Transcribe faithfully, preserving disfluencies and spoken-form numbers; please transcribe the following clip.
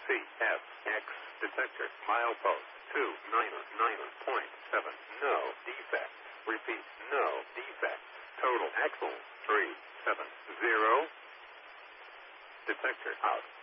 C F X detector milepost two nine nine point seven. No defect. Repeat, no defect. Total axle three seven zero. Detector out.